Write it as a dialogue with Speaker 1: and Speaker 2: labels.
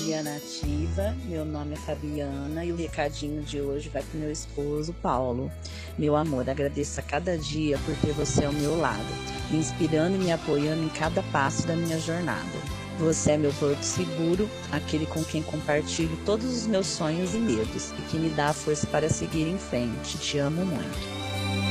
Speaker 1: dia, nativa. Meu nome é Fabiana e o recadinho de hoje vai pro meu esposo, Paulo. Meu amor, agradeço a cada dia por ter você ao meu lado, me inspirando e me apoiando em cada passo da minha jornada. Você é meu porto seguro, aquele com quem compartilho todos os meus sonhos e medos e que me dá a força para seguir em frente. Te amo muito.